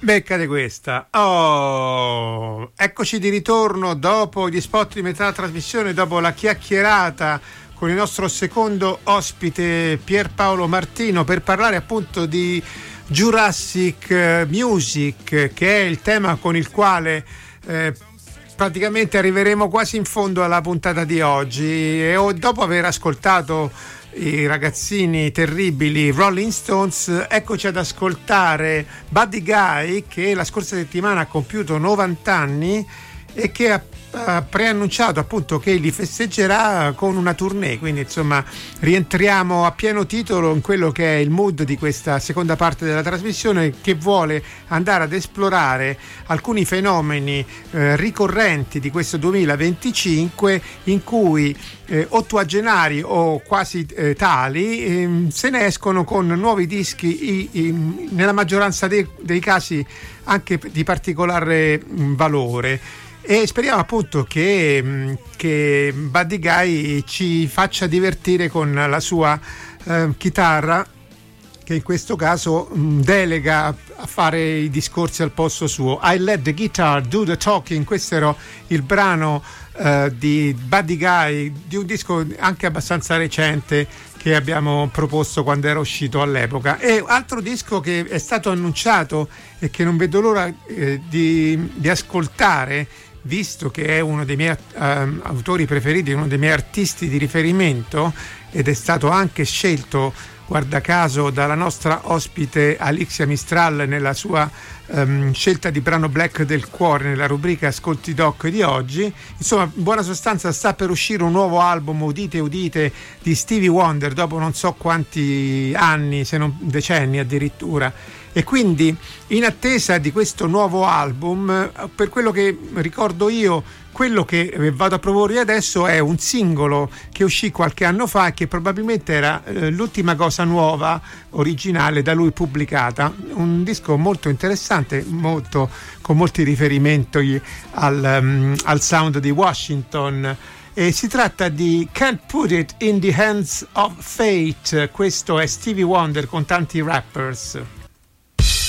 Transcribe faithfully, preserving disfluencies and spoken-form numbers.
Beccate questa. Oh, eccoci di ritorno dopo gli spot di metà trasmissione, dopo la chiacchierata con il nostro secondo ospite Pierpaolo Martino per parlare appunto di Jurassic Music, che è il tema con il quale eh, praticamente arriveremo quasi in fondo alla puntata di oggi. E dopo aver ascoltato i ragazzini terribili Rolling Stones, eccoci ad ascoltare Buddy Guy, che la scorsa settimana ha compiuto novanta anni e che ha, ha preannunciato appunto che li festeggerà con una tournée. Quindi insomma rientriamo a pieno titolo in quello che è il mood di questa seconda parte della trasmissione, che vuole andare ad esplorare alcuni fenomeni eh, ricorrenti di questo duemilaventicinque, in cui eh, ottuagenari o quasi eh, tali eh, se ne escono con nuovi dischi, i, i, nella maggioranza dei, dei casi anche di particolare mh, valore. E speriamo appunto che, che Buddy Guy ci faccia divertire con la sua eh, chitarra, che in questo caso mh, delega a fare i discorsi al posto suo. I Let the Guitar Do the Talking, questo era il brano eh, di Buddy Guy, di un disco anche abbastanza recente che abbiamo proposto quando era uscito all'epoca. E altro disco che è stato annunciato e che non vedo l'ora eh, di, di ascoltare, visto che è uno dei miei um, autori preferiti, uno dei miei artisti di riferimento, ed è stato anche scelto, guarda caso, dalla nostra ospite Alixia Mistral nella sua um, scelta di brano Black del cuore nella rubrica Ascolti Doc di oggi. Insomma, in buona sostanza sta per uscire un nuovo album, udite udite, di Stevie Wonder dopo non so quanti anni, se non decenni addirittura. E quindi in attesa di questo nuovo album, per quello che ricordo io, quello che vado a proporre adesso è un singolo che uscì qualche anno fa e che probabilmente era eh, l'ultima cosa nuova, originale da lui pubblicata. Un disco molto interessante, molto, con molti riferimenti al, um, al sound di Washington. E si tratta di Can't Put It in the Hands of Fate. Questo è Stevie Wonder con tanti rappers.